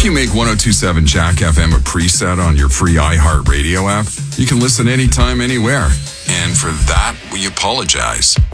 If you make 102.7 Jack FM a preset on your free iHeartRadio app, you can listen anytime, anywhere. And for that, we apologize.